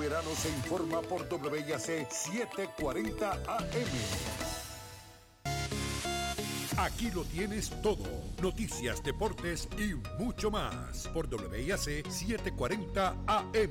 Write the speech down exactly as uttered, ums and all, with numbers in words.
verano se informa por W I A C setecientos cuarenta A M. Aquí lo tienes todo. Noticias, deportes y mucho más por W I A C setecientos cuarenta A M.